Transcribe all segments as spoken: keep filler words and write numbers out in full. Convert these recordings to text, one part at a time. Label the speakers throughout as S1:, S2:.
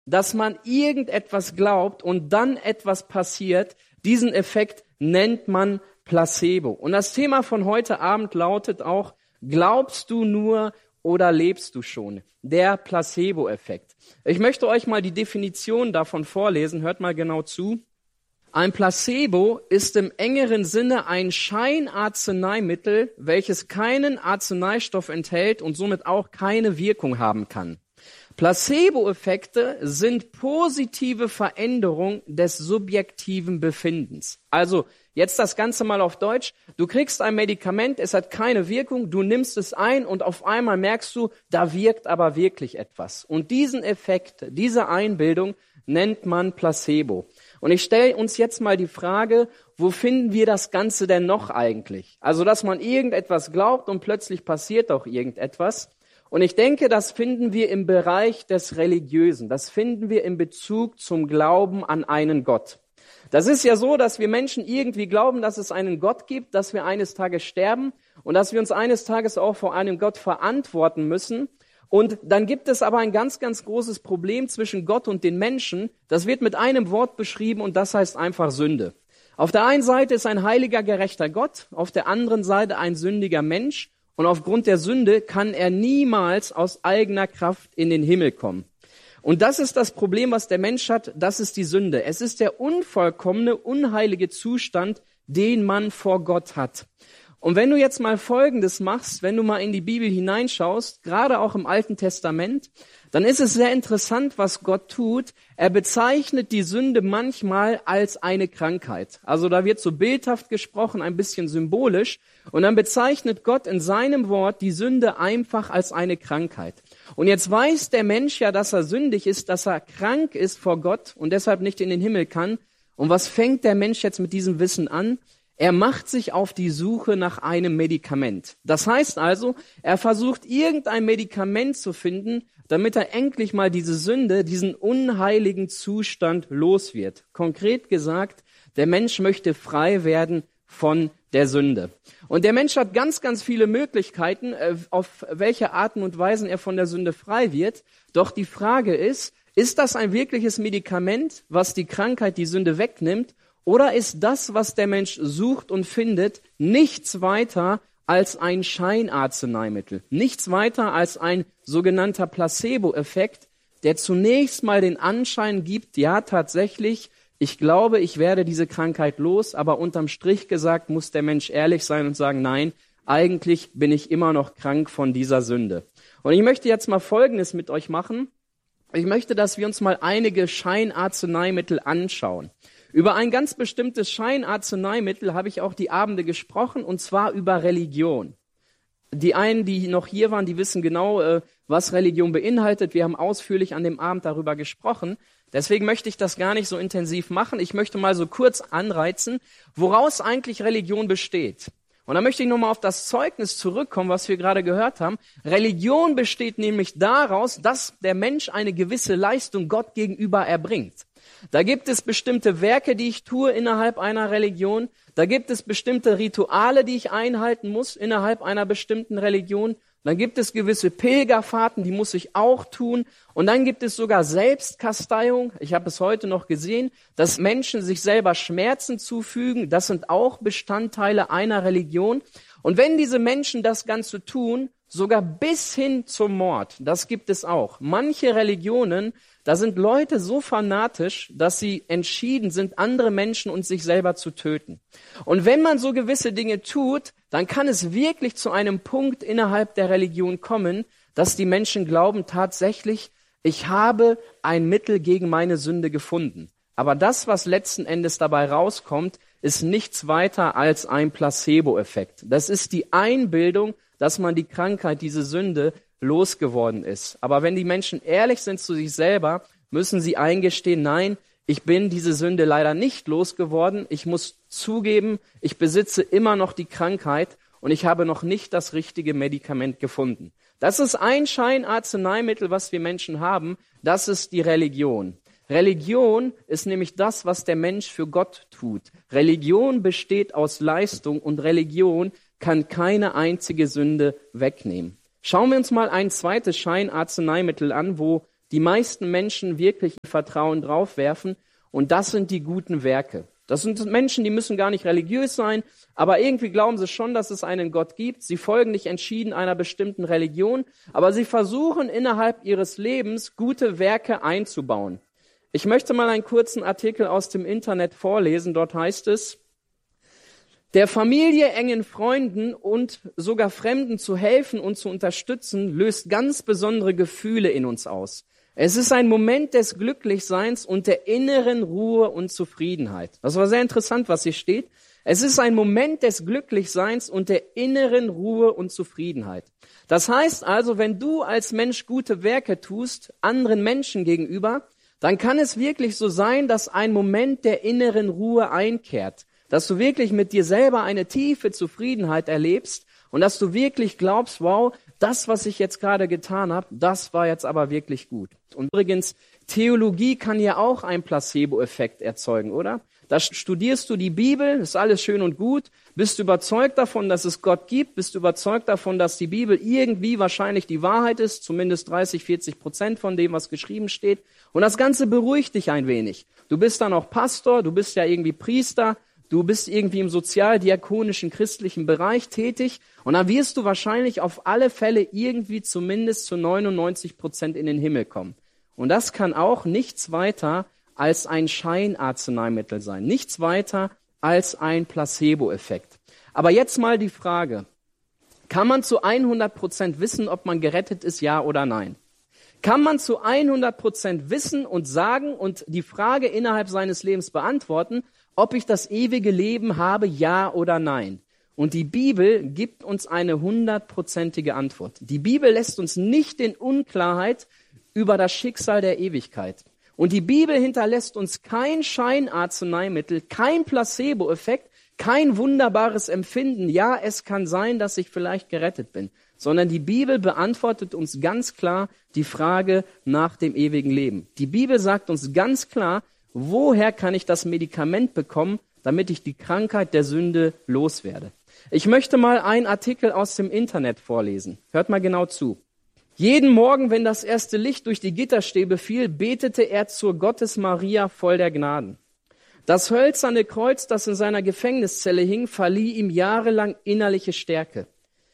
S1: dass man irgendetwas glaubt und dann etwas passiert. Diesen Effekt nennt man Placebo. Und das Thema von heute Abend lautet auch, glaubst du nur oder lebst du schon? Der Placebo-Effekt. Ich möchte euch mal die Definition davon vorlesen. Hört mal genau zu. Ein Placebo ist im engeren Sinne ein Scheinarzneimittel, welches keinen Arzneistoff enthält und somit auch keine Wirkung haben kann. Placebo-Effekte sind positive Veränderungen des subjektiven Befindens. Also jetzt das Ganze mal auf Deutsch. Du kriegst ein Medikament, es hat keine Wirkung, du nimmst es ein und auf einmal merkst du, da wirkt aber wirklich etwas. Und diesen Effekt, diese Einbildung nennt man Placebo. Und ich stelle uns jetzt mal die Frage, wo finden wir das Ganze denn noch eigentlich? Also, dass man irgendetwas glaubt und plötzlich passiert auch irgendetwas. Und ich denke, das finden wir im Bereich des Religiösen. Das finden wir in Bezug zum Glauben an einen Gott. Das ist ja so, dass wir Menschen irgendwie glauben, dass es einen Gott gibt, dass wir eines Tages sterben und dass wir uns eines Tages auch vor einem Gott verantworten müssen. Und dann gibt es aber ein ganz, ganz großes Problem zwischen Gott und den Menschen. Das wird mit einem Wort beschrieben und das heißt einfach Sünde. Auf der einen Seite ist ein heiliger, gerechter Gott, auf der anderen Seite ein sündiger Mensch. Und aufgrund der Sünde kann er niemals aus eigener Kraft in den Himmel kommen. Und das ist das Problem, was der Mensch hat, das ist die Sünde. Es ist der unvollkommene, unheilige Zustand, den man vor Gott hat. Und wenn du jetzt mal Folgendes machst, wenn du mal in die Bibel hineinschaust, gerade auch im Alten Testament, dann ist es sehr interessant, was Gott tut. Er bezeichnet die Sünde manchmal als eine Krankheit. Also da wird so bildhaft gesprochen, ein bisschen symbolisch. Und dann bezeichnet Gott in seinem Wort die Sünde einfach als eine Krankheit. Und jetzt weiß der Mensch ja, dass er sündig ist, dass er krank ist vor Gott und deshalb nicht in den Himmel kann. Und was fängt der Mensch jetzt mit diesem Wissen an? Er macht sich auf die Suche nach einem Medikament. Das heißt also, er versucht irgendein Medikament zu finden, damit er endlich mal diese Sünde, diesen unheiligen Zustand los wird. Konkret gesagt, der Mensch möchte frei werden von der Sünde. Und der Mensch hat ganz, ganz viele Möglichkeiten, auf welche Arten und Weisen er von der Sünde frei wird. Doch die Frage ist, ist das ein wirkliches Medikament, was die Krankheit, die Sünde wegnimmt? Oder ist das, was der Mensch sucht und findet, nichts weiter als ein Scheinarzneimittel? Nichts weiter als ein sogenannter Placebo-Effekt, der zunächst mal den Anschein gibt, ja tatsächlich, ich glaube, ich werde diese Krankheit los, aber unterm Strich gesagt muss der Mensch ehrlich sein und sagen, nein, eigentlich bin ich immer noch krank von dieser Sünde. Und ich möchte jetzt mal Folgendes mit euch machen. Ich möchte, dass wir uns mal einige Scheinarzneimittel anschauen. Über ein ganz bestimmtes Scheinarzneimittel habe ich auch die Abende gesprochen, und zwar über Religion. Die einen, die noch hier waren, die wissen genau, was Religion beinhaltet. Wir haben ausführlich an dem Abend darüber gesprochen. Deswegen möchte ich das gar nicht so intensiv machen. Ich möchte mal so kurz anreizen, woraus eigentlich Religion besteht. Und da möchte ich nochmal auf das Zeugnis zurückkommen, was wir gerade gehört haben. Religion besteht nämlich daraus, dass der Mensch eine gewisse Leistung Gott gegenüber erbringt. Da gibt es bestimmte Werke, die ich tue innerhalb einer Religion. Da gibt es bestimmte Rituale, die ich einhalten muss innerhalb einer bestimmten Religion. Dann gibt es gewisse Pilgerfahrten, die muss ich auch tun. Und dann gibt es sogar Selbstkasteiung. Ich habe es heute noch gesehen, dass Menschen sich selber Schmerzen zufügen. Das sind auch Bestandteile einer Religion. Und wenn diese Menschen das Ganze tun, sogar bis hin zum Mord, das gibt es auch. Manche Religionen, da sind Leute so fanatisch, dass sie entschieden sind, andere Menschen und sich selber zu töten. Und wenn man so gewisse Dinge tut, dann kann es wirklich zu einem Punkt innerhalb der Religion kommen, dass die Menschen glauben tatsächlich, ich habe ein Mittel gegen meine Sünde gefunden. Aber das, was letzten Endes dabei rauskommt, ist nichts weiter als ein Placebo-Effekt. Das ist die Einbildung, dass man die Krankheit, diese Sünde, losgeworden ist. Aber wenn die Menschen ehrlich sind zu sich selber, müssen sie eingestehen, nein, ich bin diese Sünde leider nicht losgeworden. Ich muss zugeben, ich besitze immer noch die Krankheit und ich habe noch nicht das richtige Medikament gefunden. Das ist ein Scheinarzneimittel, was wir Menschen haben. Das ist die Religion. Religion ist nämlich das, was der Mensch für Gott tut. Religion besteht aus Leistung und Religion kann keine einzige Sünde wegnehmen. Schauen wir uns mal ein zweites Scheinarzneimittel an, wo die meisten Menschen wirklich ihr Vertrauen draufwerfen. Und das sind die guten Werke. Das sind Menschen, die müssen gar nicht religiös sein, aber irgendwie glauben sie schon, dass es einen Gott gibt. Sie folgen nicht entschieden einer bestimmten Religion, aber sie versuchen innerhalb ihres Lebens gute Werke einzubauen. Ich möchte mal einen kurzen Artikel aus dem Internet vorlesen. Dort heißt es: Der Familie, engen Freunden und sogar Fremden zu helfen und zu unterstützen, löst ganz besondere Gefühle in uns aus. Es ist ein Moment des Glücklichseins und der inneren Ruhe und Zufriedenheit. Das war sehr interessant, was hier steht. Es ist ein Moment des Glücklichseins und der inneren Ruhe und Zufriedenheit. Das heißt also, wenn du als Mensch gute Werke tust, anderen Menschen gegenüber, dann kann es wirklich so sein, dass ein Moment der inneren Ruhe einkehrt. Dass du wirklich mit dir selber eine tiefe Zufriedenheit erlebst und dass du wirklich glaubst, wow, das, was ich jetzt gerade getan habe, das war jetzt aber wirklich gut. Und übrigens, Theologie kann ja auch einen Placebo-Effekt erzeugen, oder? Da studierst du die Bibel, ist alles schön und gut, bist du überzeugt davon, dass es Gott gibt, bist du überzeugt davon, dass die Bibel irgendwie wahrscheinlich die Wahrheit ist, zumindest dreißig, vierzig Prozent von dem, was geschrieben steht. Und das Ganze beruhigt dich ein wenig. Du bist dann auch Pastor, du bist ja irgendwie Priester, du bist irgendwie im sozialdiakonischen christlichen Bereich tätig und dann wirst du wahrscheinlich auf alle Fälle irgendwie zumindest zu neunundneunzig Prozent in den Himmel kommen. Und das kann auch nichts weiter als ein Scheinarzneimittel sein, nichts weiter als ein Placebo-Effekt. Aber jetzt mal die Frage, kann man zu hundert Prozent wissen, ob man gerettet ist, ja oder nein? Kann man zu hundert Prozent wissen und sagen und die Frage innerhalb seines Lebens beantworten, ob ich das ewige Leben habe, ja oder nein? Und die Bibel gibt uns eine hundertprozentige Antwort. Die Bibel lässt uns nicht in Unklarheit über das Schicksal der Ewigkeit. Und die Bibel hinterlässt uns kein Scheinarzneimittel, kein Placebo-Effekt, kein wunderbares Empfinden. Ja, es kann sein, dass ich vielleicht gerettet bin. Sondern die Bibel beantwortet uns ganz klar die Frage nach dem ewigen Leben. Die Bibel sagt uns ganz klar, woher kann ich das Medikament bekommen, damit ich die Krankheit der Sünde loswerde. Ich möchte mal einen Artikel aus dem Internet vorlesen. Hört mal genau zu. Jeden Morgen, wenn das erste Licht durch die Gitterstäbe fiel, betete er zur Gottesmaria voll der Gnaden. Das hölzerne Kreuz, das in seiner Gefängniszelle hing, verlieh ihm jahrelang innerliche Stärke.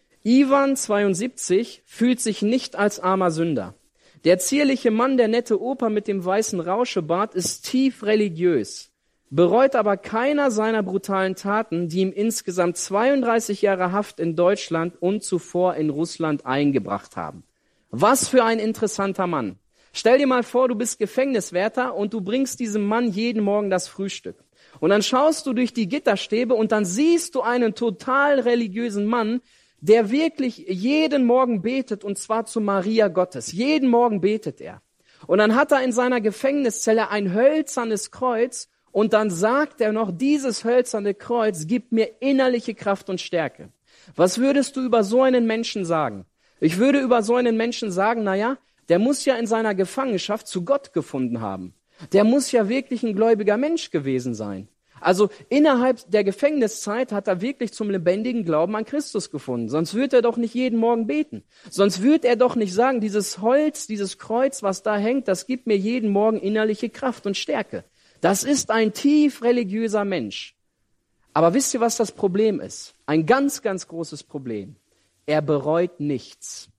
S1: Ivan, zweiundsiebzig, fühlt sich nicht als armer Sünder. Der zierliche Mann, der nette Opa mit dem weißen Rauschebart, ist tief religiös, bereut aber keiner seiner brutalen Taten, die ihm insgesamt zweiunddreißig Jahre Haft in Deutschland und zuvor in Russland eingebracht haben. Was für ein interessanter Mann. Stell dir mal vor, du bist Gefängniswärter und du bringst diesem Mann jeden Morgen das Frühstück. Und dann schaust du durch die Gitterstäbe und dann siehst du einen total religiösen Mann, der wirklich jeden Morgen betet, und zwar zu Maria Gottes. Jeden Morgen betet er. Und dann hat er in seiner Gefängniszelle ein hölzernes Kreuz und dann sagt er noch, dieses hölzerne Kreuz gibt mir innerliche Kraft und Stärke. Was würdest du über so einen Menschen sagen? Ich würde über so einen Menschen sagen, na ja, der muss ja in seiner Gefangenschaft zu Gott gefunden haben. Der muss ja wirklich ein gläubiger Mensch gewesen sein. Also innerhalb der Gefängniszeit hat er wirklich zum lebendigen Glauben an Christus gefunden. Sonst würde er doch nicht jeden Morgen beten. Sonst würde er doch nicht sagen, dieses Holz, dieses Kreuz, was da hängt, das gibt mir jeden Morgen innerliche Kraft und Stärke. Das ist ein tief religiöser Mensch. Aber wisst ihr, was das Problem ist? Ein ganz, ganz großes Problem. Er bereut nichts.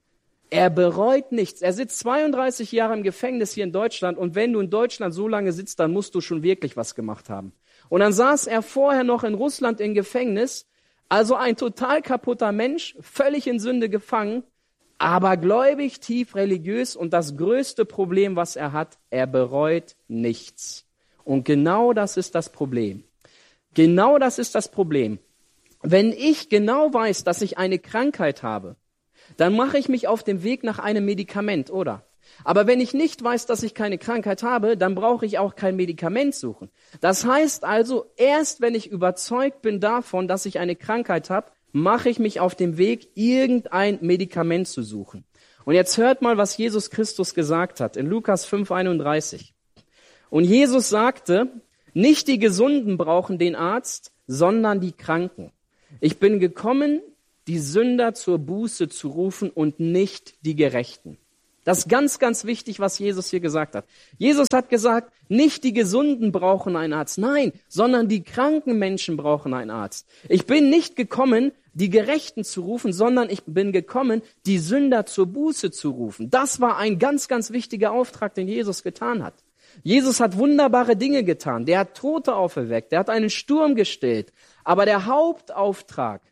S1: Er bereut nichts. Er sitzt zweiunddreißig Jahre im Gefängnis hier in Deutschland und wenn du in Deutschland so lange sitzt, dann musst du schon wirklich was gemacht haben. Und dann saß er vorher noch in Russland im Gefängnis, also ein total kaputter Mensch, völlig in Sünde gefangen, aber gläubig, tief religiös und das größte Problem, was er hat, er bereut nichts. Und genau das ist das Problem. Genau das ist das Problem. Wenn ich genau weiß, dass ich eine Krankheit habe, dann mache ich mich auf den Weg nach einem Medikament, oder? Aber wenn ich nicht weiß, dass ich keine Krankheit habe, dann brauche ich auch kein Medikament suchen. Das heißt also, erst wenn ich überzeugt bin davon, dass ich eine Krankheit habe, mache ich mich auf den Weg, irgendein Medikament zu suchen. Und jetzt hört mal, was Jesus Christus gesagt hat in Lukas fünf einunddreißig. Und Jesus sagte, nicht die Gesunden brauchen den Arzt, sondern die Kranken. Ich bin gekommen, die Sünder zur Buße zu rufen und nicht die Gerechten. Das ist ganz, ganz wichtig, was Jesus hier gesagt hat. Jesus hat gesagt, nicht die Gesunden brauchen einen Arzt, nein, sondern die kranken Menschen brauchen einen Arzt. Ich bin nicht gekommen, die Gerechten zu rufen, sondern ich bin gekommen, die Sünder zur Buße zu rufen. Das war ein ganz, ganz wichtiger Auftrag, den Jesus getan hat. Jesus hat wunderbare Dinge getan. Der hat Tote auferweckt, der hat einen Sturm gestillt. Aber der Hauptauftrag,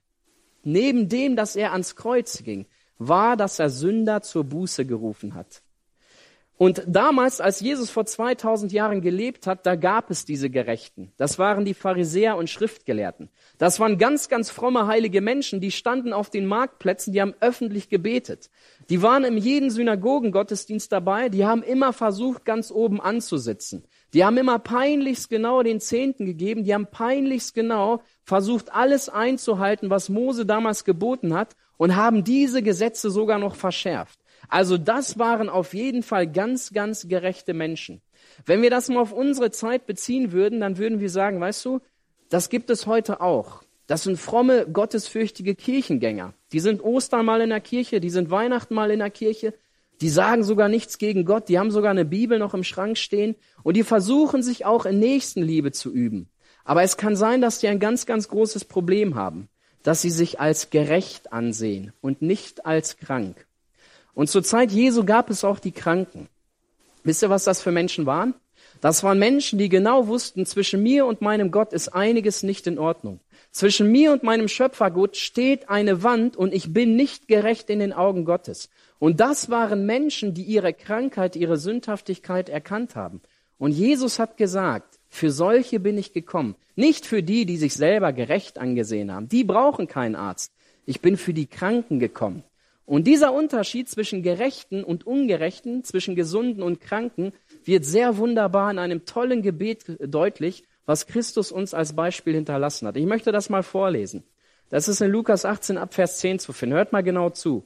S1: neben dem, dass er ans Kreuz ging, war, dass er Sünder zur Buße gerufen hat. Und damals, als Jesus vor zweitausend Jahren gelebt hat, da gab es diese Gerechten. Das waren die Pharisäer und Schriftgelehrten. Das waren ganz, ganz fromme, heilige Menschen, die standen auf den Marktplätzen, die haben öffentlich gebetet. Die waren in jedem Synagogengottesdienst dabei, die haben immer versucht, ganz oben anzusitzen. Die haben immer peinlichst genau den Zehnten gegeben, die haben peinlichst genau versucht, alles einzuhalten, was Mose damals geboten hat, und haben diese Gesetze sogar noch verschärft. Also das waren auf jeden Fall ganz, ganz gerechte Menschen. Wenn wir das mal auf unsere Zeit beziehen würden, dann würden wir sagen, weißt du, das gibt es heute auch. Das sind fromme, gottesfürchtige Kirchengänger. Die sind Ostern mal in der Kirche, die sind Weihnachten mal in der Kirche, die sagen sogar nichts gegen Gott, die haben sogar eine Bibel noch im Schrank stehen und die versuchen sich auch in Nächstenliebe zu üben. Aber es kann sein, dass die ein ganz, ganz großes Problem haben, dass sie sich als gerecht ansehen und nicht als krank. Und zur Zeit Jesu gab es auch die Kranken. Wisst ihr, was das für Menschen waren? Das waren Menschen, die genau wussten, zwischen mir und meinem Gott ist einiges nicht in Ordnung. Zwischen mir und meinem Schöpfergott steht eine Wand und ich bin nicht gerecht in den Augen Gottes. Und das waren Menschen, die ihre Krankheit, ihre Sündhaftigkeit erkannt haben. Und Jesus hat gesagt, für solche bin ich gekommen. Nicht für die, die sich selber gerecht angesehen haben. Die brauchen keinen Arzt. Ich bin für die Kranken gekommen. Und dieser Unterschied zwischen Gerechten und Ungerechten, zwischen Gesunden und Kranken, wird sehr wunderbar in einem tollen Gebet deutlich, was Christus uns als Beispiel hinterlassen hat. Ich möchte das mal vorlesen. Das ist in Lukas achtzehn ab Vers zehn zu finden. Hört mal genau zu.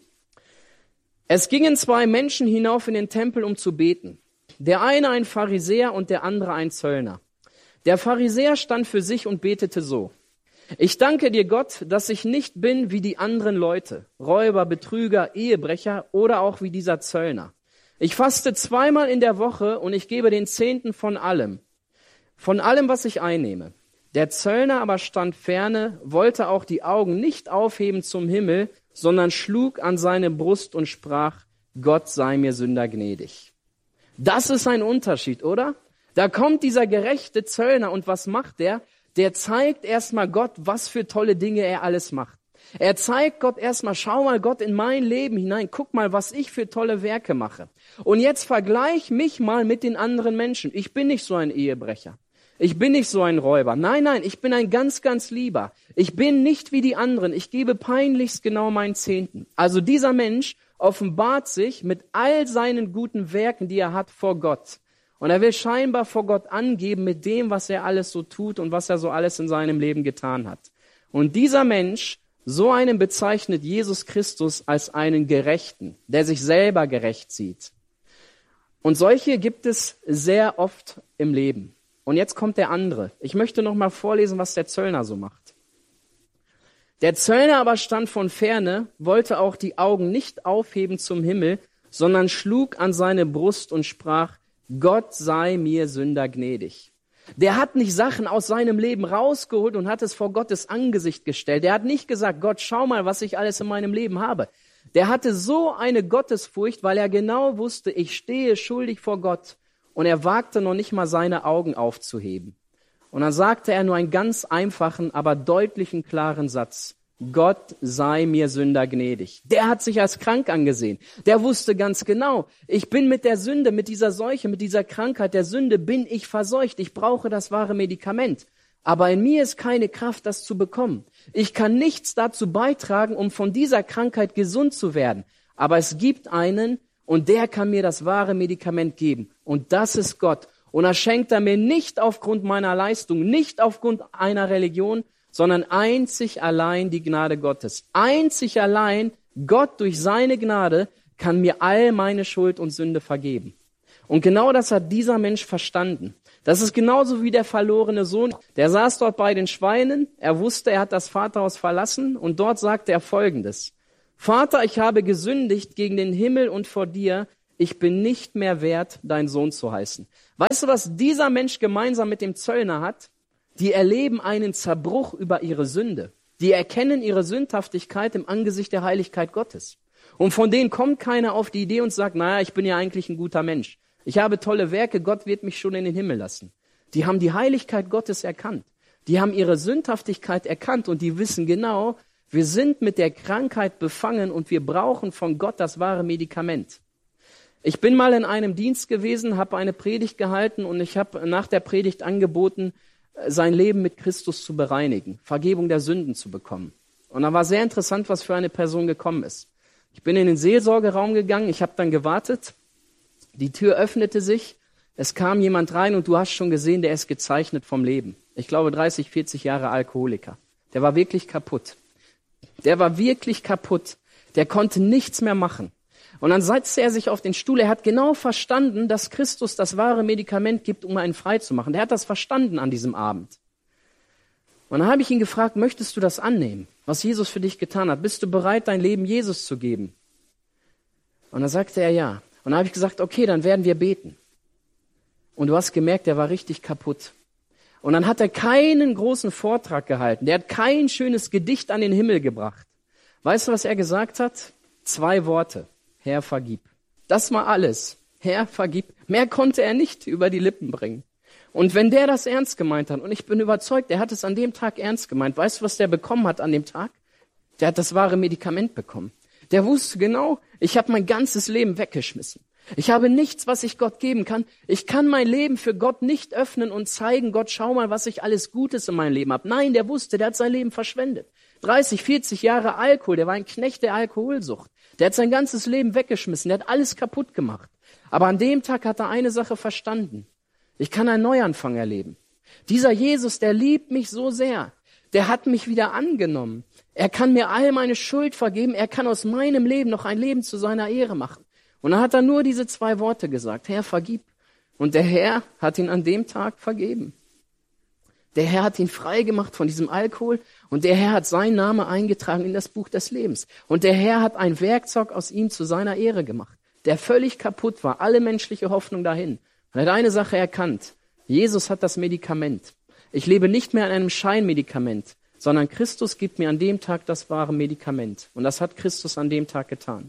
S1: Es gingen zwei Menschen hinauf in den Tempel, um zu beten. Der eine ein Pharisäer und der andere ein Zöllner. Der Pharisäer stand für sich und betete so: Ich danke dir, Gott, dass ich nicht bin wie die anderen Leute, Räuber, Betrüger, Ehebrecher oder auch wie dieser Zöllner. Ich faste zweimal in der Woche und ich gebe den Zehnten von allem, von allem, was ich einnehme. Der Zöllner aber stand ferne, wollte auch die Augen nicht aufheben zum Himmel, sondern schlug an seine Brust und sprach: Gott sei mir Sünder gnädig. Das ist ein Unterschied, oder? Da kommt dieser gerechte Zöllner und was macht der? Der zeigt erstmal Gott, was für tolle Dinge er alles macht. Er zeigt Gott erstmal, schau mal Gott in mein Leben hinein, guck mal, was ich für tolle Werke mache. Und jetzt vergleich mich mal mit den anderen Menschen. Ich bin nicht so ein Ehebrecher. Ich bin nicht so ein Räuber. Nein, nein, ich bin ein ganz, ganz Lieber. Ich bin nicht wie die anderen. Ich gebe peinlichst genau meinen Zehnten. Also dieser Mensch offenbart sich mit all seinen guten Werken, die er hat, vor Gott. Und er will scheinbar vor Gott angeben mit dem, was er alles so tut und was er so alles in seinem Leben getan hat. Und dieser Mensch, so einen bezeichnet Jesus Christus als einen Gerechten, der sich selber gerecht sieht. Und solche gibt es sehr oft im Leben. Und jetzt kommt der andere. Ich möchte noch mal vorlesen, was der Zöllner so macht. Der Zöllner aber stand von ferne, wollte auch die Augen nicht aufheben zum Himmel, sondern schlug an seine Brust und sprach: Gott sei mir Sünder gnädig. Der hat nicht Sachen aus seinem Leben rausgeholt und hat es vor Gottes Angesicht gestellt. Der hat nicht gesagt: Gott, schau mal, was ich alles in meinem Leben habe. Der hatte so eine Gottesfurcht, weil er genau wusste, ich stehe schuldig vor Gott. Und er wagte noch nicht mal seine Augen aufzuheben. Und dann sagte er nur einen ganz einfachen, aber deutlichen, klaren Satz: Gott sei mir Sünder gnädig. Der hat sich als krank angesehen. Der wusste ganz genau, ich bin mit der Sünde, mit dieser Seuche, mit dieser Krankheit der Sünde, bin ich verseucht. Ich brauche das wahre Medikament. Aber in mir ist keine Kraft, das zu bekommen. Ich kann nichts dazu beitragen, um von dieser Krankheit gesund zu werden. Aber es gibt einen, und der kann mir das wahre Medikament geben. Und das ist Gott. Und er schenkt er mir nicht aufgrund meiner Leistung, nicht aufgrund einer Religion, sondern einzig allein die Gnade Gottes. Einzig allein Gott durch seine Gnade kann mir all meine Schuld und Sünde vergeben. Und genau das hat dieser Mensch verstanden. Das ist genauso wie der verlorene Sohn. Der saß dort bei den Schweinen. Er wusste, er hat das Vaterhaus verlassen. Und dort sagte er Folgendes: Vater, ich habe gesündigt gegen den Himmel und vor dir. ich bin nicht mehr wert, dein Sohn zu heißen. Weißt du, was dieser Mensch gemeinsam mit dem Zöllner hat? Die erleben einen Zerbruch über ihre Sünde. Die erkennen ihre Sündhaftigkeit im Angesicht der Heiligkeit Gottes. Und von denen kommt keiner auf die Idee und sagt, naja, ich bin ja eigentlich ein guter Mensch. Ich habe tolle Werke, Gott wird mich schon in den Himmel lassen. Die haben die Heiligkeit Gottes erkannt. Die haben ihre Sündhaftigkeit erkannt und die wissen genau, wir sind mit der Krankheit befangen und wir brauchen von Gott das wahre Medikament. Ich bin mal in einem Dienst gewesen, habe eine Predigt gehalten und ich habe nach der Predigt angeboten, sein Leben mit Christus zu bereinigen, Vergebung der Sünden zu bekommen. Und da war sehr interessant, was für eine Person gekommen ist. Ich bin in den Seelsorgeraum gegangen, ich habe dann gewartet, die Tür öffnete sich, es kam jemand rein und du hast schon gesehen, der ist gezeichnet vom Leben. Ich glaube dreißig, vierzig Jahre Alkoholiker. Der war wirklich kaputt. Der war wirklich kaputt. Der konnte nichts mehr machen. Und dann setzte er sich auf den Stuhl. Er hat genau verstanden, dass Christus das wahre Medikament gibt, um einen frei zu machen. Der hat das verstanden an diesem Abend. Und dann habe ich ihn gefragt, möchtest du das annehmen, was Jesus für dich getan hat? Bist du bereit, dein Leben Jesus zu geben? Und dann sagte er ja. Und dann habe ich gesagt, okay, dann werden wir beten. Und du hast gemerkt, der war richtig kaputt. Und dann hat er keinen großen Vortrag gehalten. Der hat kein schönes Gedicht an den Himmel gebracht. Weißt du, was er gesagt hat? Zwei Worte. Herr, vergib. Das war alles. Herr, vergib. Mehr konnte er nicht über die Lippen bringen. Und wenn der das ernst gemeint hat, und ich bin überzeugt, er hat es an dem Tag ernst gemeint, weißt du, was der bekommen hat an dem Tag? Der hat das wahre Medikament bekommen. Der wusste genau, ich habe mein ganzes Leben weggeschmissen. Ich habe nichts, was ich Gott geben kann. Ich kann mein Leben für Gott nicht öffnen und zeigen, Gott, schau mal, was ich alles Gutes in meinem Leben habe. Nein, der wusste, der hat sein Leben verschwendet. dreißig, vierzig Jahre Alkohol, der war ein Knecht der Alkoholsucht. Der hat sein ganzes Leben weggeschmissen, der hat alles kaputt gemacht. Aber an dem Tag hat er eine Sache verstanden. Ich kann einen Neuanfang erleben. Dieser Jesus, der liebt mich so sehr. Der hat mich wieder angenommen. Er kann mir all meine Schuld vergeben. Er kann aus meinem Leben noch ein Leben zu seiner Ehre machen. Und dann hat er nur diese zwei Worte gesagt. Herr, vergib. Und der Herr hat ihn an dem Tag vergeben. Der Herr hat ihn frei gemacht von diesem Alkohol und der Herr hat seinen Namen eingetragen in das Buch des Lebens. Und der Herr hat ein Werkzeug aus ihm zu seiner Ehre gemacht, der völlig kaputt war, alle menschliche Hoffnung dahin. Und er hat eine Sache erkannt. Jesus hat das Medikament. Ich lebe nicht mehr an einem Scheinmedikament, sondern Christus gibt mir an dem Tag das wahre Medikament. Und das hat Christus an dem Tag getan.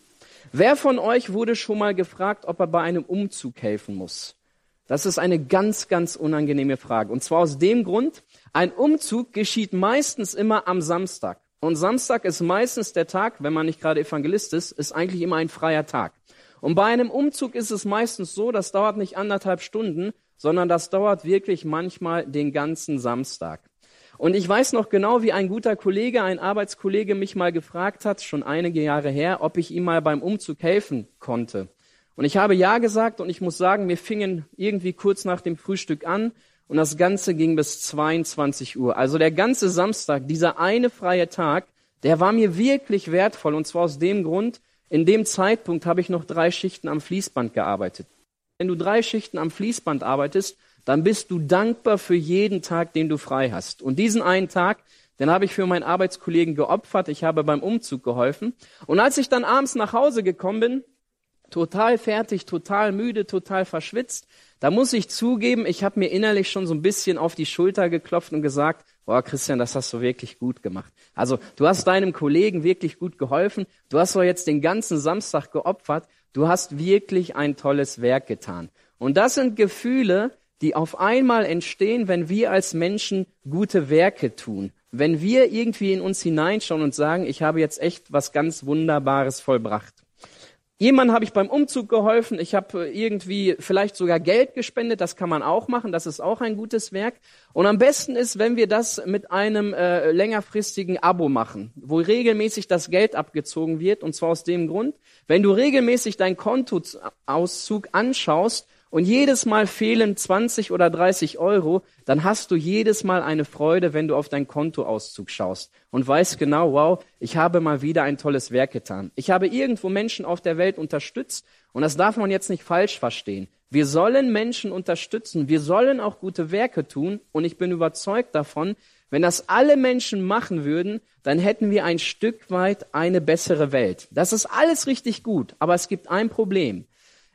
S1: Wer von euch wurde schon mal gefragt, ob er bei einem Umzug helfen muss? Das ist eine ganz, ganz unangenehme Frage. Und zwar aus dem Grund, ein Umzug geschieht meistens immer am Samstag. Und Samstag ist meistens der Tag, wenn man nicht gerade Evangelist ist, ist eigentlich immer ein freier Tag. Und bei einem Umzug ist es meistens so, das dauert nicht anderthalb Stunden, sondern das dauert wirklich manchmal den ganzen Samstag. Und ich weiß noch genau, wie ein guter Kollege, ein Arbeitskollege mich mal gefragt hat, schon einige Jahre her, ob ich ihm mal beim Umzug helfen konnte. Und ich habe ja gesagt und ich muss sagen, wir fingen irgendwie kurz nach dem Frühstück an und das Ganze ging bis zweiundzwanzig Uhr. Also der ganze Samstag, dieser eine freie Tag, der war mir wirklich wertvoll und zwar aus dem Grund, in dem Zeitpunkt habe ich noch drei Schichten am Fließband gearbeitet. Wenn du drei Schichten am Fließband arbeitest, dann bist du dankbar für jeden Tag, den du frei hast. Und diesen einen Tag, den habe ich für meinen Arbeitskollegen geopfert, ich habe beim Umzug geholfen. Und als ich dann abends nach Hause gekommen bin, total fertig, total müde, total verschwitzt. Da muss ich zugeben, ich habe mir innerlich schon so ein bisschen auf die Schulter geklopft und gesagt, boah, Christian, das hast du wirklich gut gemacht. Also du hast deinem Kollegen wirklich gut geholfen. Du hast doch jetzt den ganzen Samstag geopfert. Du hast wirklich ein tolles Werk getan. Und das sind Gefühle, die auf einmal entstehen, wenn wir als Menschen gute Werke tun. Wenn wir irgendwie in uns hineinschauen und sagen, ich habe jetzt echt was ganz Wunderbares vollbracht. Jemandem habe ich beim Umzug geholfen, ich habe irgendwie vielleicht sogar Geld gespendet, das kann man auch machen, das ist auch ein gutes Werk. Und am besten ist, wenn wir das mit einem äh, längerfristigen Abo machen, wo regelmäßig das Geld abgezogen wird, und zwar aus dem Grund, wenn du regelmäßig deinen Kontoauszug anschaust und jedes Mal fehlen zwanzig oder dreißig Euro, dann hast du jedes Mal eine Freude, wenn du auf deinen Kontoauszug schaust und weißt genau, wow, ich habe mal wieder ein tolles Werk getan. Ich habe irgendwo Menschen auf der Welt unterstützt und das darf man jetzt nicht falsch verstehen. Wir sollen Menschen unterstützen, wir sollen auch gute Werke tun und ich bin überzeugt davon, wenn das alle Menschen machen würden, dann hätten wir ein Stück weit eine bessere Welt. Das ist alles richtig gut, aber es gibt ein Problem.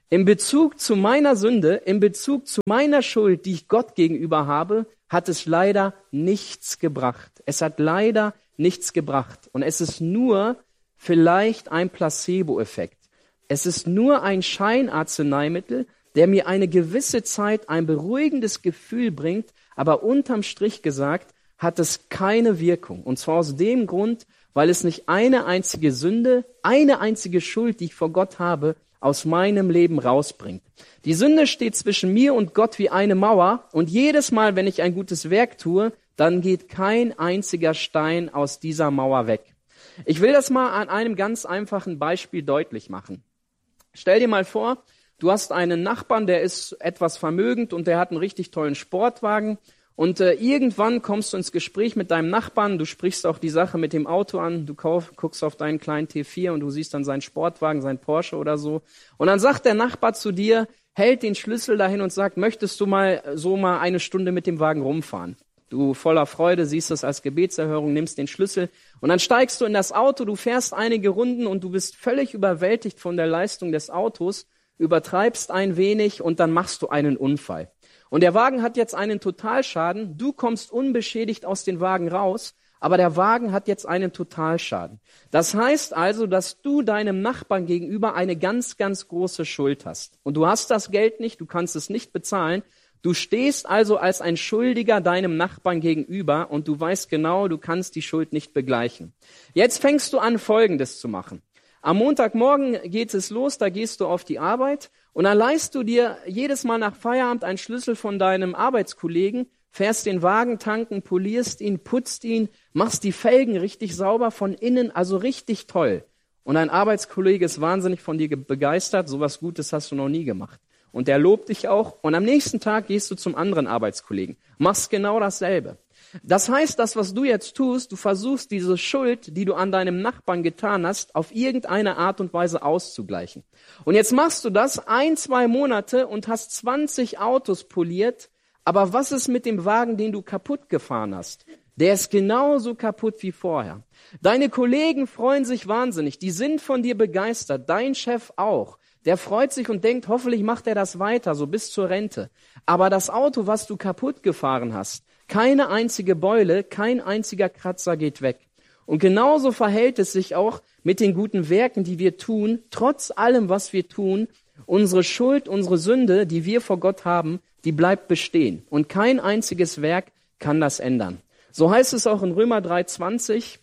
S1: In Bezug zu meiner Sünde, in Bezug zu meiner Schuld, die ich Gott gegenüber habe, hat es leider nichts gebracht. Es hat leider nichts gebracht. Und es ist nur vielleicht ein Placebo-Effekt. Es ist nur ein Scheinarzneimittel, der mir eine gewisse Zeit ein beruhigendes Gefühl bringt, aber unterm Strich gesagt, hat es keine Wirkung. Und zwar aus dem Grund, weil es nicht eine einzige Sünde, eine einzige Schuld, die ich vor Gott habe, aus meinem Leben rausbringt. Die Sünde steht zwischen mir und Gott wie eine Mauer, und jedes Mal, wenn ich ein gutes Werk tue, dann geht kein einziger Stein aus dieser Mauer weg. Ich will das mal an einem ganz einfachen Beispiel deutlich machen. Stell dir mal vor, du hast einen Nachbarn, der ist etwas vermögend und der hat einen richtig tollen Sportwagen. Und äh, irgendwann kommst du ins Gespräch mit deinem Nachbarn, du sprichst auch die Sache mit dem Auto an, du kauf, guckst auf deinen kleinen T vier und du siehst dann seinen Sportwagen, seinen Porsche oder so. Und dann sagt der Nachbar zu dir, hält den Schlüssel dahin und sagt, möchtest du mal so mal eine Stunde mit dem Wagen rumfahren? Du voller Freude siehst es als Gebetserhörung, nimmst den Schlüssel und dann steigst du in das Auto, du fährst einige Runden und du bist völlig überwältigt von der Leistung des Autos, übertreibst ein wenig und dann machst du einen Unfall. Und der Wagen hat jetzt einen Totalschaden, du kommst unbeschädigt aus dem Wagen raus, aber der Wagen hat jetzt einen Totalschaden. Das heißt also, dass du deinem Nachbarn gegenüber eine ganz, ganz große Schuld hast. Und du hast das Geld nicht, du kannst es nicht bezahlen. Du stehst also als ein Schuldiger deinem Nachbarn gegenüber und du weißt genau, du kannst die Schuld nicht begleichen. Jetzt fängst du an, Folgendes zu machen. Am Montagmorgen geht es los, da gehst du auf die Arbeit und dann leihst du dir jedes Mal nach Feierabend einen Schlüssel von deinem Arbeitskollegen, fährst den Wagen tanken, polierst ihn, putzt ihn, machst die Felgen richtig sauber von innen, also richtig toll. Und dein Arbeitskollege ist wahnsinnig von dir begeistert, sowas Gutes hast du noch nie gemacht. Und der lobt dich auch und am nächsten Tag gehst du zum anderen Arbeitskollegen, machst genau dasselbe. Das heißt, das, was du jetzt tust, du versuchst diese Schuld, die du an deinem Nachbarn getan hast, auf irgendeine Art und Weise auszugleichen. Und jetzt machst du das ein, zwei Monate und hast zwanzig Autos poliert, aber was ist mit dem Wagen, den du kaputt gefahren hast? Der ist genauso kaputt wie vorher. Deine Kollegen freuen sich wahnsinnig, die sind von dir begeistert, dein Chef auch. Der freut sich und denkt, hoffentlich macht er das weiter, so bis zur Rente. Aber das Auto, was du kaputt gefahren hast, keine einzige Beule, kein einziger Kratzer geht weg. Und genauso verhält es sich auch mit den guten Werken, die wir tun. Trotz allem, was wir tun, unsere Schuld, unsere Sünde, die wir vor Gott haben, die bleibt bestehen. Und kein einziges Werk kann das ändern. So heißt es auch in Römer drei zwanzig,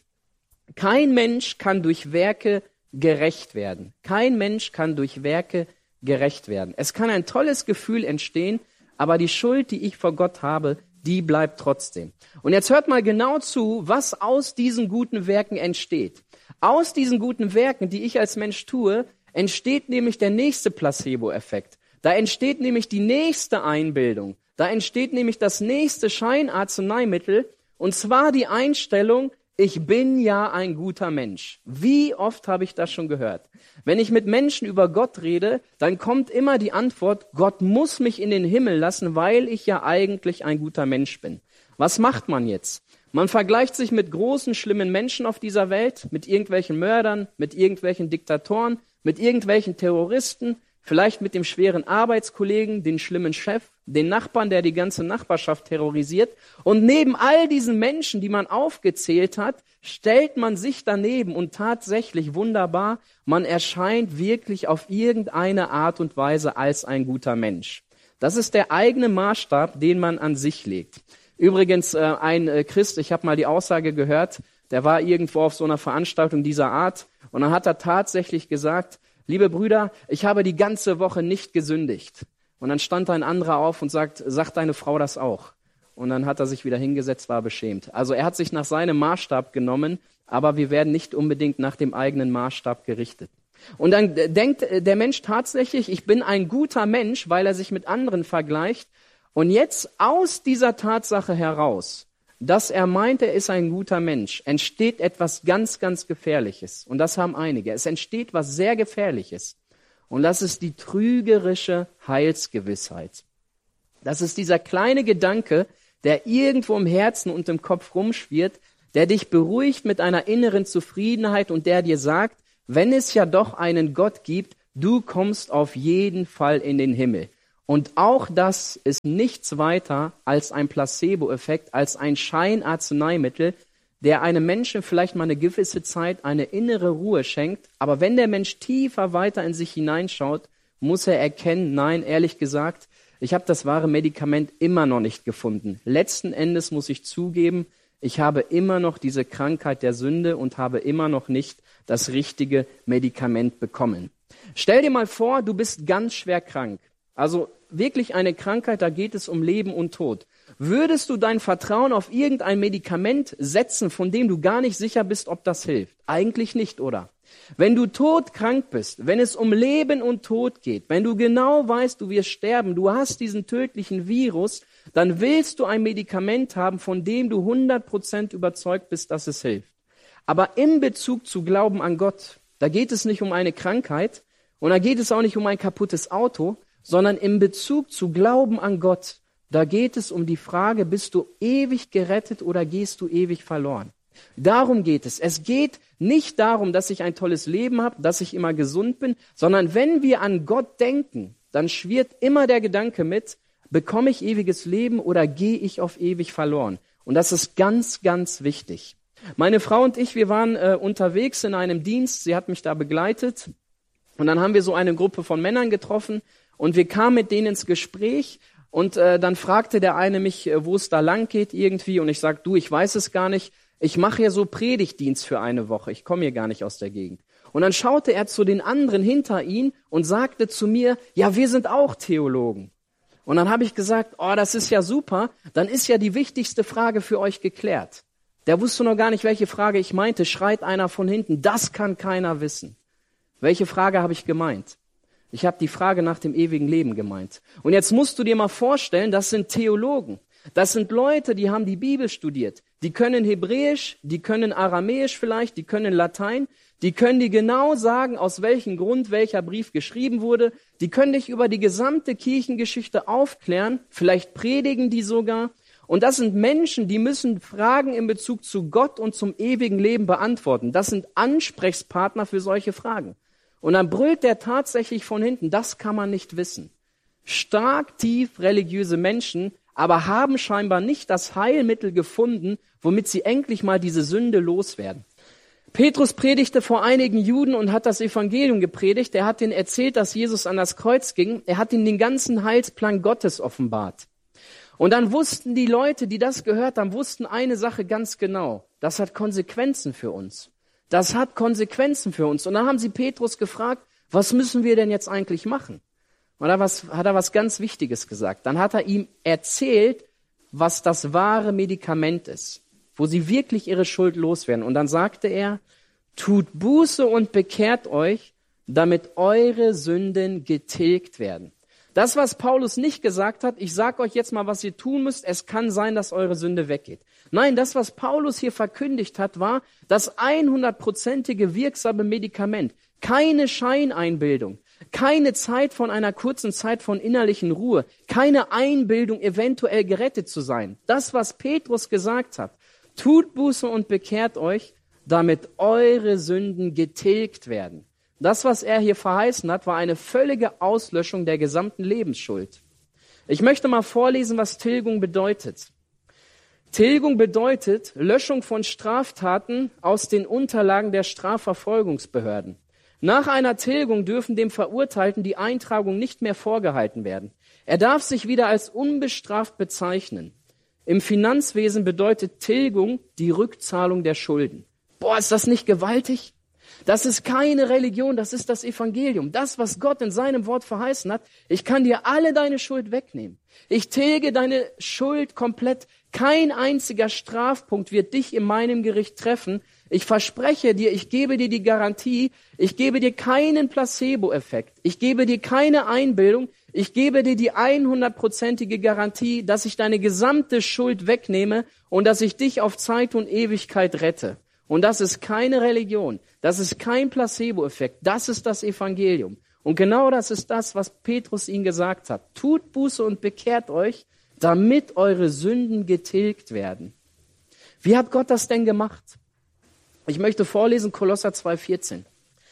S1: kein Mensch kann durch Werke gerecht werden. Kein Mensch kann durch Werke gerecht werden. Es kann ein tolles Gefühl entstehen, aber die Schuld, die ich vor Gott habe, die bleibt trotzdem. Und jetzt hört mal genau zu, was aus diesen guten Werken entsteht. Aus diesen guten Werken, die ich als Mensch tue, entsteht nämlich der nächste Placebo-Effekt. Da entsteht nämlich die nächste Einbildung. Da entsteht nämlich das nächste Scheinarzneimittel, und zwar die Einstellung, ich bin ja ein guter Mensch. Wie oft habe ich das schon gehört? Wenn ich mit Menschen über Gott rede, dann kommt immer die Antwort, Gott muss mich in den Himmel lassen, weil ich ja eigentlich ein guter Mensch bin. Was macht man jetzt? Man vergleicht sich mit großen, schlimmen Menschen auf dieser Welt, mit irgendwelchen Mördern, mit irgendwelchen Diktatoren, mit irgendwelchen Terroristen, vielleicht mit dem schweren Arbeitskollegen, den schlimmen Chef, den Nachbarn, der die ganze Nachbarschaft terrorisiert. Und neben all diesen Menschen, die man aufgezählt hat, stellt man sich daneben und tatsächlich wunderbar, man erscheint wirklich auf irgendeine Art und Weise als ein guter Mensch. Das ist der eigene Maßstab, den man an sich legt. Übrigens, äh, ein äh, Christ, ich habe mal die Aussage gehört, der war irgendwo auf so einer Veranstaltung dieser Art und dann hat er tatsächlich gesagt, liebe Brüder, ich habe die ganze Woche nicht gesündigt. Und dann stand ein anderer auf und sagt, sagt deine Frau das auch? Und dann hat er sich wieder hingesetzt, war beschämt. Also er hat sich nach seinem Maßstab genommen, aber wir werden nicht unbedingt nach dem eigenen Maßstab gerichtet. Und dann denkt der Mensch tatsächlich, ich bin ein guter Mensch, weil er sich mit anderen vergleicht. Und jetzt aus dieser Tatsache heraus, dass er meint, er ist ein guter Mensch, entsteht etwas ganz, ganz Gefährliches. Und das haben einige. Es entsteht was sehr Gefährliches. Und das ist die trügerische Heilsgewissheit. Das ist dieser kleine Gedanke, der irgendwo im Herzen und im Kopf rumschwirrt, der dich beruhigt mit einer inneren Zufriedenheit und der dir sagt, wenn es ja doch einen Gott gibt, Du kommst auf jeden Fall in den Himmel. Und auch das ist nichts weiter als ein Placebo-Effekt, als ein Scheinarzneimittel, der einem Menschen vielleicht mal eine gewisse Zeit eine innere Ruhe schenkt. Aber wenn der Mensch tiefer weiter in sich hineinschaut, muss er erkennen, nein, ehrlich gesagt, ich habe das wahre Medikament immer noch nicht gefunden. Letzten Endes muss ich zugeben, ich habe immer noch diese Krankheit der Sünde und habe immer noch nicht das richtige Medikament bekommen. Stell dir mal vor, du bist ganz schwer krank. Also wirklich eine Krankheit, da geht es um Leben und Tod. Würdest du dein Vertrauen auf irgendein Medikament setzen, von dem du gar nicht sicher bist, ob das hilft? Eigentlich nicht, oder? Wenn du todkrank bist, wenn es um Leben und Tod geht, wenn du genau weißt, du wirst sterben, du hast diesen tödlichen Virus, dann willst du ein Medikament haben, von dem du hundert Prozent überzeugt bist, dass es hilft. Aber in Bezug zu Glauben an Gott, da geht es nicht um eine Krankheit und da geht es auch nicht um ein kaputtes Auto, sondern in Bezug zu Glauben an Gott, da geht es um die Frage, bist du ewig gerettet oder gehst du ewig verloren? Darum geht es. Es geht nicht darum, dass ich ein tolles Leben habe, dass ich immer gesund bin, sondern wenn wir an Gott denken, dann schwirrt immer der Gedanke mit, bekomme ich ewiges Leben oder gehe ich auf ewig verloren? Und das ist ganz, ganz wichtig. Meine Frau und ich, wir waren äh, unterwegs in einem Dienst, sie hat mich da begleitet und dann haben wir so eine Gruppe von Männern getroffen und wir kamen mit denen ins Gespräch und äh, dann fragte der eine mich, äh, wo es da lang geht irgendwie und ich sag, du, ich weiß es gar nicht. Ich mache ja so Predigtdienst für eine Woche. Ich komme hier gar nicht aus der Gegend. Und dann schaute er zu den anderen hinter ihn und sagte zu mir, ja, wir sind auch Theologen. Und dann habe ich gesagt, oh, das ist ja super. Dann ist ja die wichtigste Frage für euch geklärt. Der wusste noch gar nicht, welche Frage ich meinte. Schreit einer von hinten, das kann keiner wissen. Welche Frage habe ich gemeint? Ich habe die Frage nach dem ewigen Leben gemeint. Und jetzt musst du dir mal vorstellen, das sind Theologen. Das sind Leute, die haben die Bibel studiert. Die können Hebräisch, die können Aramäisch vielleicht, die können Latein. Die können dir genau sagen, aus welchem Grund welcher Brief geschrieben wurde. Die können dich über die gesamte Kirchengeschichte aufklären. Vielleicht predigen die sogar. Und das sind Menschen, die müssen Fragen in Bezug zu Gott und zum ewigen Leben beantworten. Das sind Ansprechpartner für solche Fragen. Und dann brüllt der tatsächlich von hinten, das kann man nicht wissen. Stark tief religiöse Menschen, aber haben scheinbar nicht das Heilmittel gefunden, womit sie endlich mal diese Sünde loswerden. Petrus predigte vor einigen Juden und hat das Evangelium gepredigt. Er hat ihnen erzählt, dass Jesus an das Kreuz ging. Er hat ihnen den ganzen Heilsplan Gottes offenbart. Und dann wussten die Leute, die das gehört haben, wussten eine Sache ganz genau. Das hat Konsequenzen für uns. Das hat Konsequenzen für uns. Und dann haben sie Petrus gefragt, was müssen wir denn jetzt eigentlich machen? Und da was, hat er was ganz Wichtiges gesagt. Dann hat er ihm erzählt, was das wahre Medikament ist, wo sie wirklich ihre Schuld loswerden. Und dann sagte er, tut Buße und bekehrt euch, damit eure Sünden getilgt werden. Das, was Paulus nicht gesagt hat, ich sage euch jetzt mal, was ihr tun müsst, es kann sein, dass eure Sünde weggeht. Nein, das, was Paulus hier verkündigt hat, war das hundertprozentige wirksame Medikament. Keine Scheineinbildung. Keine Zeit von einer kurzen Zeit von innerlichen Ruhe, keine Einbildung, eventuell gerettet zu sein. Das, was Petrus gesagt hat, tut Buße und bekehrt euch, damit eure Sünden getilgt werden. Das, was er hier verheißen hat, war eine völlige Auslöschung der gesamten Lebensschuld. Ich möchte mal vorlesen, was Tilgung bedeutet. Tilgung bedeutet Löschung von Straftaten aus den Unterlagen der Strafverfolgungsbehörden. Nach einer Tilgung dürfen dem Verurteilten die Eintragung nicht mehr vorgehalten werden. Er darf sich wieder als unbestraft bezeichnen. Im Finanzwesen bedeutet Tilgung die Rückzahlung der Schulden. Boah, ist das nicht gewaltig? Das ist keine Religion, das ist das Evangelium. Das, was Gott in seinem Wort verheißen hat. Ich kann dir alle deine Schuld wegnehmen. Ich tilge deine Schuld komplett. Kein einziger Strafpunkt wird dich in meinem Gericht treffen. Ich verspreche dir, ich gebe dir die Garantie, ich gebe dir keinen Placebo-Effekt. Ich gebe dir keine Einbildung. Ich gebe dir die hundertprozentige Garantie, dass ich deine gesamte Schuld wegnehme und dass ich dich auf Zeit und Ewigkeit rette. Und das ist keine Religion, das ist kein Placebo-Effekt, das ist das Evangelium. Und genau das ist das, was Petrus ihnen gesagt hat. Tut Buße und bekehrt euch, damit eure Sünden getilgt werden. Wie hat Gott das denn gemacht? Ich möchte vorlesen Kolosser zwei vierzehn.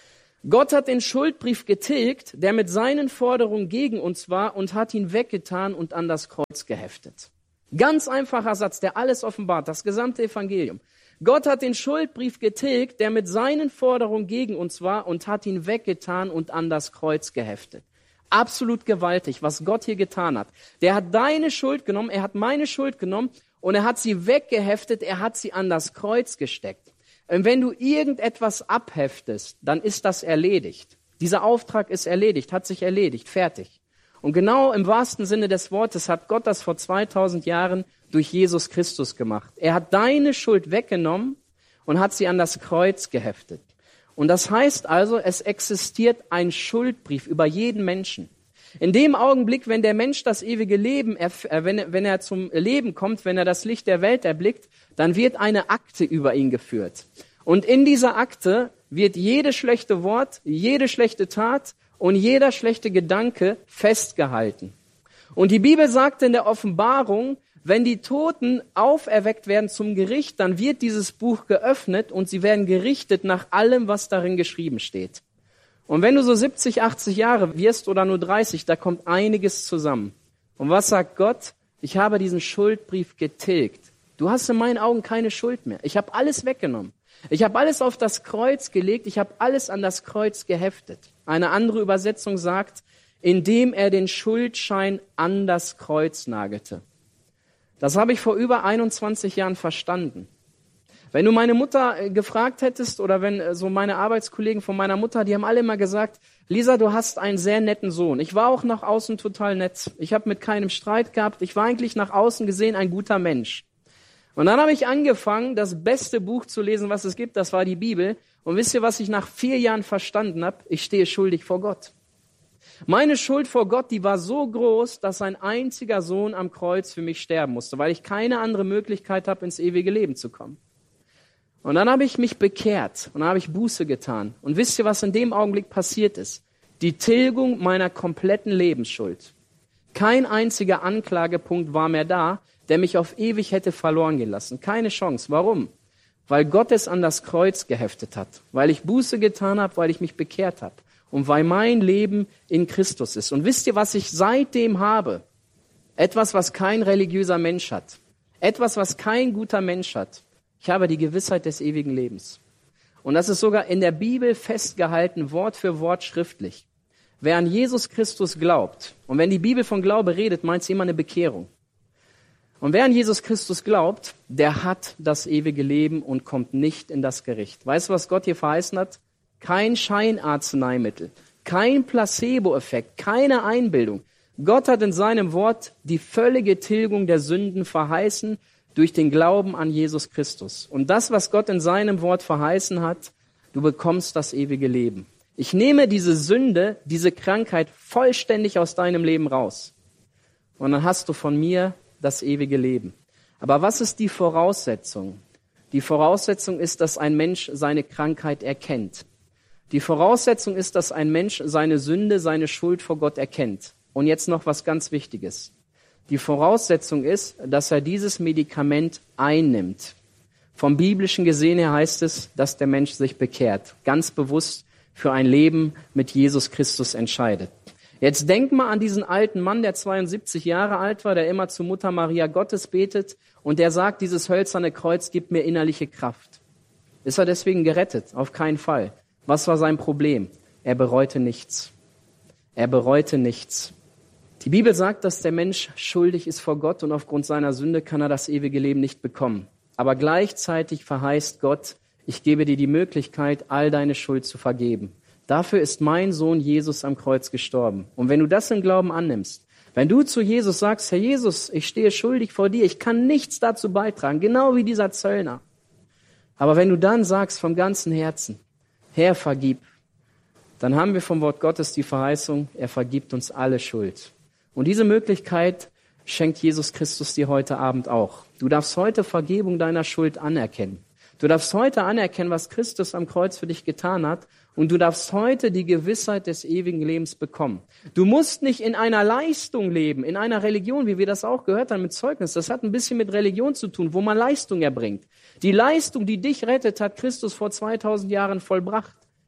S1: Gott hat den Schuldbrief getilgt, der mit seinen Forderungen gegen uns war, und hat ihn weggetan und an das Kreuz geheftet. Ganz einfacher Satz, der alles offenbart, das gesamte Evangelium. Gott hat den Schuldbrief getilgt, der mit seinen Forderungen gegen uns war, und hat ihn weggetan und an das Kreuz geheftet. Absolut gewaltig, was Gott hier getan hat. Der hat deine Schuld genommen, er hat meine Schuld genommen und er hat sie weggeheftet, er hat sie an das Kreuz gesteckt. Und wenn du irgendetwas abheftest, dann ist das erledigt. Dieser Auftrag ist erledigt, hat sich erledigt, fertig. Und genau im wahrsten Sinne des Wortes hat Gott das vor zweitausend Jahren durch Jesus Christus gemacht. Er hat deine Schuld weggenommen und hat sie an das Kreuz geheftet. Und das heißt also, es existiert ein Schuldbrief über jeden Menschen. In dem Augenblick, wenn der Mensch das ewige Leben, erf- äh, wenn, wenn er zum Leben kommt, wenn er das Licht der Welt erblickt, dann wird eine Akte über ihn geführt. Und in dieser Akte wird jedes schlechte Wort, jede schlechte Tat und jeder schlechte Gedanke festgehalten. Und die Bibel sagt in der Offenbarung, wenn die Toten auferweckt werden zum Gericht, dann wird dieses Buch geöffnet und sie werden gerichtet nach allem, was darin geschrieben steht. Und wenn du so siebzig, achtzig Jahre wirst oder nur dreißig, da kommt einiges zusammen. Und was sagt Gott? Ich habe diesen Schuldbrief getilgt. Du hast in meinen Augen keine Schuld mehr. Ich habe alles weggenommen. Ich habe alles auf das Kreuz gelegt. Ich habe alles an das Kreuz geheftet. Eine andere Übersetzung sagt, indem er den Schuldschein an das Kreuz nagelte. Das habe ich vor über einundzwanzig Jahren verstanden. Wenn du meine Mutter gefragt hättest oder wenn so meine Arbeitskollegen von meiner Mutter, die haben alle immer gesagt, Lisa, du hast einen sehr netten Sohn. Ich war auch nach außen total nett. Ich habe mit keinem Streit gehabt. Ich war eigentlich nach außen gesehen ein guter Mensch. Und dann habe ich angefangen, das beste Buch zu lesen, was es gibt. Das war die Bibel. Und wisst ihr, was ich nach vier Jahren verstanden habe? Ich stehe schuldig vor Gott. Meine Schuld vor Gott, die war so groß, dass ein einziger Sohn am Kreuz für mich sterben musste, weil ich keine andere Möglichkeit habe, ins ewige Leben zu kommen. Und dann habe ich mich bekehrt und dann habe ich Buße getan. Und wisst ihr, was in dem Augenblick passiert ist? Die Tilgung meiner kompletten Lebensschuld. Kein einziger Anklagepunkt war mehr da, der mich auf ewig hätte verloren gelassen. Keine Chance. Warum? Weil Gott es an das Kreuz geheftet hat. Weil ich Buße getan habe, weil ich mich bekehrt habe. Und weil mein Leben in Christus ist. Und wisst ihr, was ich seitdem habe? Etwas, was kein religiöser Mensch hat. Etwas, was kein guter Mensch hat. Ich habe die Gewissheit des ewigen Lebens. Und das ist sogar in der Bibel festgehalten, Wort für Wort schriftlich. Wer an Jesus Christus glaubt, und wenn die Bibel von Glaube redet, meint sie immer eine Bekehrung. Und wer an Jesus Christus glaubt, der hat das ewige Leben und kommt nicht in das Gericht. Weißt du, was Gott hier verheißen hat? Kein Scheinarzneimittel, kein Placebo-Effekt, keine Einbildung. Gott hat in seinem Wort die völlige Tilgung der Sünden verheißen, durch den Glauben an Jesus Christus. Und das, was Gott in seinem Wort verheißen hat, du bekommst das ewige Leben. Ich nehme diese Sünde, diese Krankheit vollständig aus deinem Leben raus. Und dann hast du von mir das ewige Leben. Aber was ist die Voraussetzung? Die Voraussetzung ist, dass ein Mensch seine Krankheit erkennt. Die Voraussetzung ist, dass ein Mensch seine Sünde, seine Schuld vor Gott erkennt. Und jetzt noch was ganz Wichtiges. Die Voraussetzung ist, dass er dieses Medikament einnimmt. Vom Biblischen gesehen her heißt es, dass der Mensch sich bekehrt, ganz bewusst für ein Leben mit Jesus Christus entscheidet. Jetzt denk mal an diesen alten Mann, der zweiundsiebzig Jahre alt war, der immer zu Mutter Maria Gottes betet und der sagt, dieses hölzerne Kreuz gibt mir innerliche Kraft. Ist er deswegen gerettet? Auf keinen Fall. Was war sein Problem? Er bereute nichts. Er bereute nichts. Die Bibel sagt, dass der Mensch schuldig ist vor Gott und aufgrund seiner Sünde kann er das ewige Leben nicht bekommen. Aber gleichzeitig verheißt Gott, ich gebe dir die Möglichkeit, all deine Schuld zu vergeben. Dafür ist mein Sohn Jesus am Kreuz gestorben. Und wenn du das im Glauben annimmst, wenn du zu Jesus sagst, Herr Jesus, ich stehe schuldig vor dir, ich kann nichts dazu beitragen, genau wie dieser Zöllner. Aber wenn du dann sagst vom ganzen Herzen, Herr, vergib, dann haben wir vom Wort Gottes die Verheißung, er vergibt uns alle Schuld. Und diese Möglichkeit schenkt Jesus Christus dir heute Abend auch. Du darfst heute Vergebung deiner Schuld anerkennen. Du darfst heute anerkennen, was Christus am Kreuz für dich getan hat. Und du darfst heute die Gewissheit des ewigen Lebens bekommen. Du musst nicht in einer Leistung leben, in einer Religion, wie wir das auch gehört haben mit Zeugnis. Das hat ein bisschen mit Religion zu tun, wo man Leistung erbringt. Die Leistung, die dich rettet, hat Christus vor zweitausend Jahren vollbracht.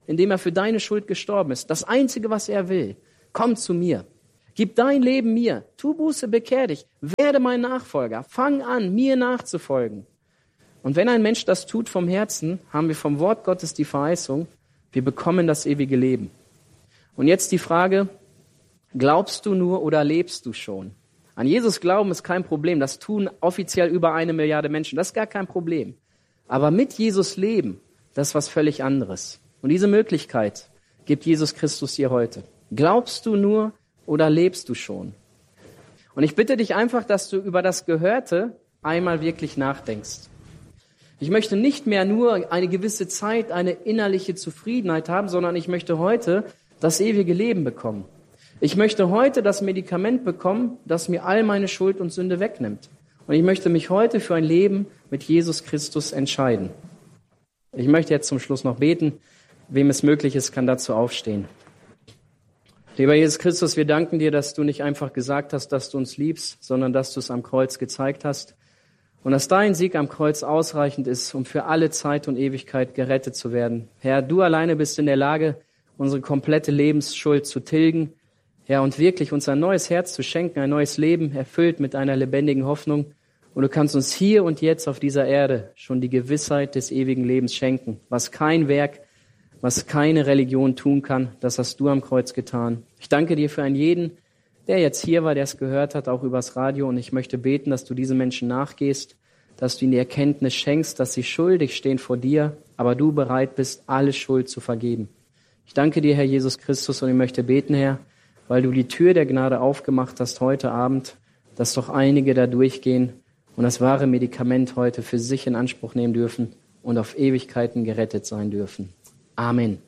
S1: indem er für deine Schuld gestorben ist. Das Einzige, was er will, komm zu mir. Gib dein Leben mir. Tu Buße, bekehr dich. Werde mein Nachfolger. Fang an, mir nachzufolgen. Und wenn ein Mensch das tut vom Herzen, haben wir vom Wort Gottes die Verheißung, wir bekommen das ewige Leben. Und jetzt die Frage, glaubst du nur oder lebst du schon? An Jesus glauben ist kein Problem. Das tun offiziell über eine Milliarde Menschen. Das ist gar kein Problem. Aber mit Jesus leben, das ist was völlig anderes. Und diese Möglichkeit gibt Jesus Christus dir heute. Glaubst du nur oder lebst du schon? Und ich bitte dich einfach, dass du über das Gehörte einmal wirklich nachdenkst. Ich möchte nicht mehr nur eine gewisse Zeit, eine innerliche Zufriedenheit haben, sondern ich möchte heute das ewige Leben bekommen. Ich möchte heute das Medikament bekommen, das mir all meine Schuld und Sünde wegnimmt. Und ich möchte mich heute für ein Leben mit Jesus Christus entscheiden. Ich möchte jetzt zum Schluss noch beten. Wem es möglich ist, kann dazu aufstehen. Lieber Jesus Christus, wir danken dir, dass du nicht einfach gesagt hast, dass du uns liebst, sondern dass du es am Kreuz gezeigt hast. Und dass dein Sieg am Kreuz ausreichend ist, um für alle Zeit und Ewigkeit gerettet zu werden. Herr, du alleine bist in der Lage, unsere komplette Lebensschuld zu tilgen. Herr, und wirklich uns ein neues Herz zu schenken, ein neues Leben, erfüllt mit einer lebendigen Hoffnung. Und du kannst uns hier und jetzt auf dieser Erde schon die Gewissheit des ewigen Lebens schenken. Was kein Werk, was keine Religion tun kann, das hast du am Kreuz getan. Ich danke dir für einen jeden, der jetzt hier war, der es gehört hat, auch übers Radio. Und ich möchte beten, dass du diesen Menschen nachgehst, dass du ihnen die Erkenntnis schenkst, dass sie schuldig stehen vor dir, aber du bereit bist, alle Schuld zu vergeben. Ich danke dir, Herr Jesus Christus, und ich möchte beten, Herr, weil du die Tür der Gnade aufgemacht hast heute Abend, dass doch einige da durchgehen und das wahre Medikament heute für sich in Anspruch nehmen dürfen und auf Ewigkeiten gerettet sein dürfen. Amen.